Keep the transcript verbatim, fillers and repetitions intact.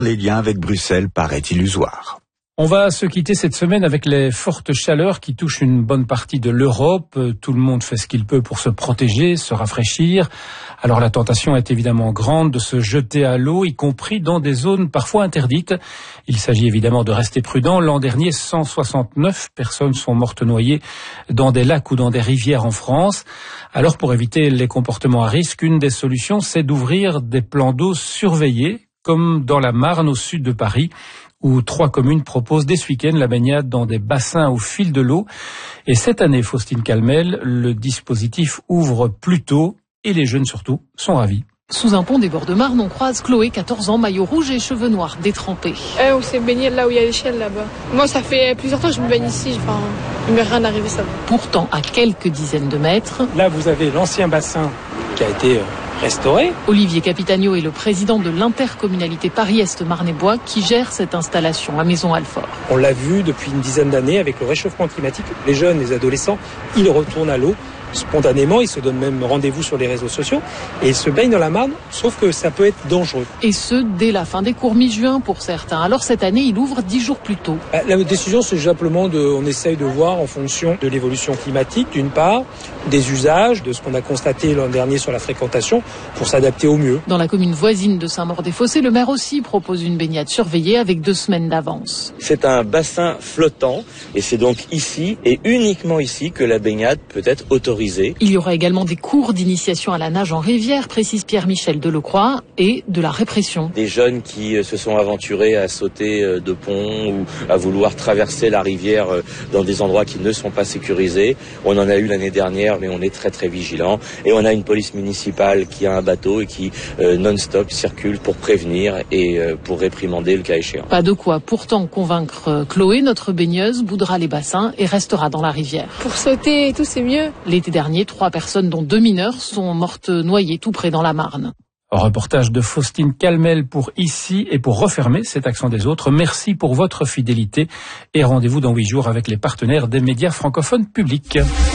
Les liens avec Bruxelles paraissent illusoires. On va se quitter cette semaine avec les fortes chaleurs qui touchent une bonne partie de l'Europe. Tout le monde fait ce qu'il peut pour se protéger, se rafraîchir. Alors la tentation est évidemment grande de se jeter à l'eau, y compris dans des zones parfois interdites. Il s'agit évidemment de rester prudent. L'an dernier, cent soixante-neuf personnes sont mortes noyées dans des lacs ou dans des rivières en France. Alors pour éviter les comportements à risque, une des solutions, c'est d'ouvrir des plans d'eau surveillés, comme dans la Marne au sud de Paris, où trois communes proposent dès ce week-end la baignade dans des bassins au fil de l'eau. Et cette année, Faustine Calmel, le dispositif ouvre plus tôt et les jeunes surtout sont ravis. Sous un pont des bords de Marne, on croise Chloé, quatorze ans, maillot rouge et cheveux noirs détrempés. Euh, on s'est baigné là où il y a l'échelle là-bas. Moi, ça fait plusieurs temps que je me baigne ici. Enfin, il m'est rien arrivé ça. Pourtant, à quelques dizaines de mètres... Là, vous avez l'ancien bassin qui a été restauré. Olivier Capitagno est le président de l'intercommunalité Paris-Est Marne-et-Bois qui gère cette installation à Maison-Alfort. On l'a vu depuis une dizaine d'années avec le réchauffement climatique. Les jeunes, les adolescents, ils retournent à l'eau spontanément, ils se donnent même rendez-vous sur les réseaux sociaux et ils se baignent dans la Marne, sauf que ça peut être dangereux. Et ce, dès la fin des cours mi-juin pour certains. Alors cette année, il ouvre dix jours plus tôt. La décision, c'est simplement de, on essaye de voir en fonction de l'évolution climatique, d'une part, des usages, de ce qu'on a constaté l'an dernier sur la fréquentation, pour s'adapter au mieux. Dans la commune voisine de Saint-Maur-des-Fossés, le maire aussi propose une baignade surveillée avec deux semaines d'avance. C'est un bassin flottant et c'est donc ici et uniquement ici que la baignade peut être autorisée. Il y aura également des cours d'initiation à la nage en rivière, précise Pierre-Michel Delecroix, et de la répression. Des jeunes qui se sont aventurés à sauter de ponts ou à vouloir traverser la rivière dans des endroits qui ne sont pas sécurisés. On en a eu l'année dernière, mais on est très très vigilant. Et on a une police municipale qui a un bateau et qui euh, non-stop circule pour prévenir et euh, pour réprimander le cas échéant. Pas de quoi pourtant convaincre Chloé, notre baigneuse, boudera les bassins et restera dans la rivière. Pour sauter et tout, c'est mieux. L'été dernier, trois personnes, dont deux mineurs, sont mortes noyées tout près dans la Marne. Reportage de Faustine Calmel pour Ici et pour refermer cet accent des autres. Merci pour votre fidélité et rendez-vous dans huit jours avec les partenaires des médias francophones publics.